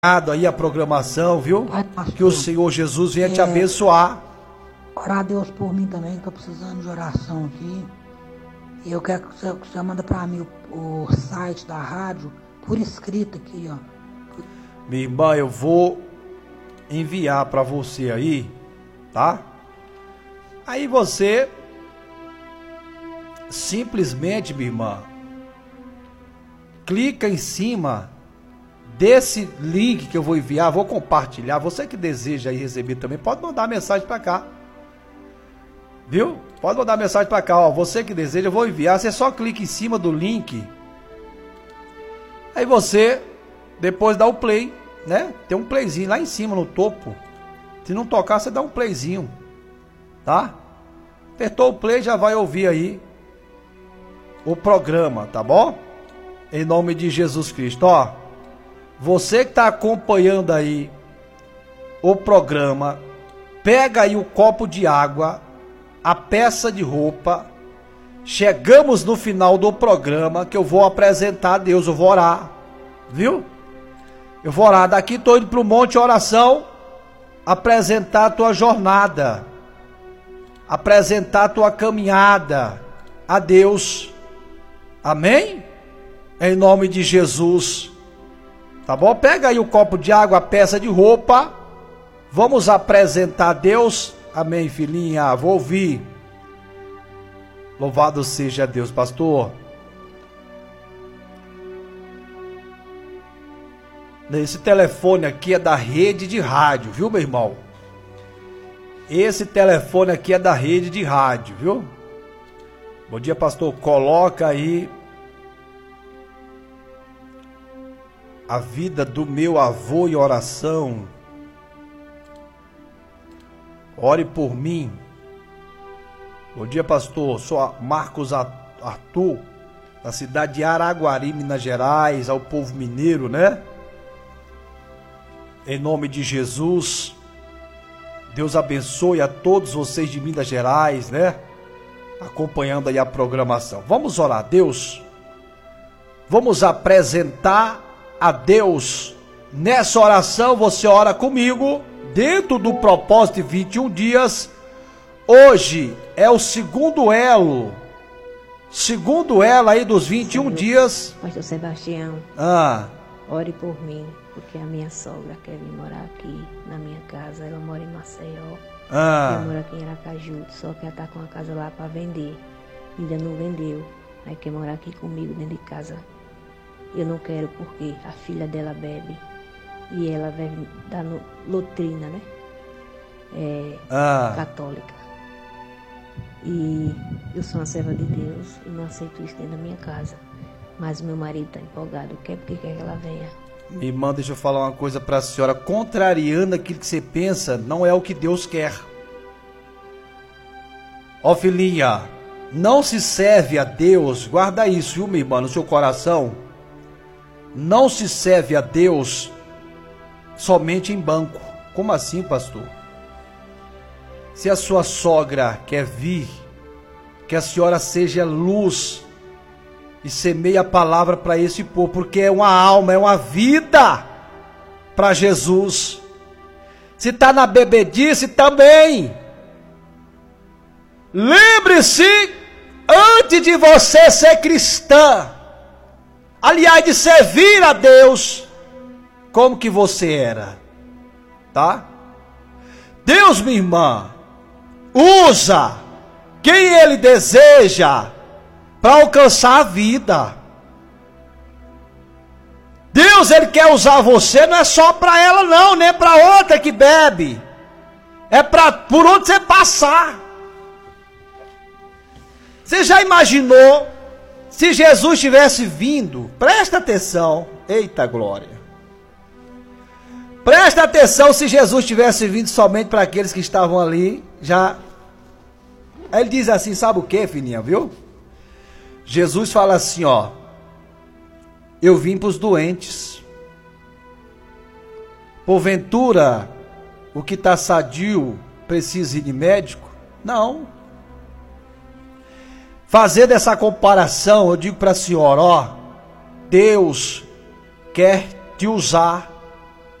aí a programação, viu? Pai, pastor, Que o Senhor Jesus venha te abençoar. Orar a Deus por mim também, que eu precisando de oração aqui. E eu quero que o senhor manda para mim o site da rádio, por escrito aqui, ó. Minha irmã, eu vou enviar para você aí, tá? Aí você simplesmente, minha irmã, clica em cima desse link que eu vou enviar, vou compartilhar. Você que deseja aí receber também, pode mandar mensagem para cá. Viu? Pode mandar mensagem para cá, ó. Você que deseja, eu vou enviar. Você só clica em cima do link. Aí você depois dá o play, né? Tem um playzinho lá em cima no topo. Se não tocar, você dá um playzinho, tá? Apertou o play, já vai ouvir aí o programa, tá bom? Em nome de Jesus Cristo, ó. Você que tá acompanhando aí o programa, pega aí o copo de água, a peça de roupa. Chegamos no final do programa, que eu vou apresentar a Deus, eu vou orar, viu? Eu vou orar, daqui tô indo pro monte de oração, apresentar a tua jornada, apresentar a tua caminhada a Deus, amém? Em nome de Jesus, tá bom? Pega aí o copo de água, a peça de roupa, vamos apresentar a Deus, amém, filhinha, vou ouvir. Louvado seja Deus, pastor. Esse telefone aqui é da rede de rádio, viu, meu irmão? Esse telefone aqui é da rede de rádio, viu? Bom dia, pastor. Coloca aí a vida do meu avô em oração. Ore por mim. Bom dia, pastor. Sou Marcos Arthur, da cidade de Araguari, Minas Gerais, ao povo mineiro, né? Em nome de Jesus, Deus abençoe a todos vocês de Minas Gerais, né? Acompanhando aí a programação. Vamos orar, Deus. Vamos apresentar a Deus. Nessa oração, você ora comigo, dentro do propósito de 21 dias. Hoje é o segundo elo aí dos 21 dias. Pastor Sebastião, ore por mim, porque a minha sogra quer vir morar aqui na minha casa. Ela mora em Maceió, eu moro aqui em Aracaju, só que ela está com a casa lá para vender, ainda não vendeu. Aí quer morar aqui comigo dentro de casa. Eu não quero porque a filha dela bebe e ela vai dar doutrina, né? Católica. E eu sou uma serva de Deus e não aceito isso dentro da minha casa. Mas meu marido está empolgado, porque quer que ela venha. Minha irmã, deixa eu falar uma coisa para a senhora. Contrariando aquilo que você pensa, não é o que Deus quer. Ó, filhinha, não se serve a Deus, guarda isso, viu, minha irmã, no seu coração. Não se serve a Deus somente em banco. Como assim, pastor? Se a sua sogra quer vir, que a senhora seja luz e semeie a palavra para esse povo, porque é uma alma, é uma vida para Jesus. Se está na bebedice também, lembre-se, antes de você ser cristã, aliás, de servir a Deus, como que você era, tá? Deus, minha irmã, usa quem Ele deseja para alcançar a vida. Deus, Ele quer usar você, não é só para ela não, nem para outra que bebe. É por onde você passar. Você já imaginou se Jesus tivesse vindo? Presta atenção. Eita glória. Presta atenção, se Jesus tivesse vindo somente para aqueles que estavam ali, já... Aí ele diz assim, sabe o que, filhinha, viu? Jesus fala assim, ó: eu vim para os doentes. Porventura, o que está sadio precisa ir de médico? Não. Fazendo essa comparação, eu digo para a senhora, ó, Deus quer te usar